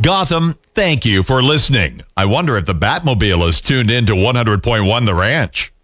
Gotham, thank you for listening. I wonder if the Batmobile is tuned in to 100.1 The Ranch.